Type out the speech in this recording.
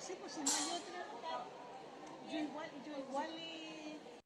Sí, pues si no hay otra, yo igual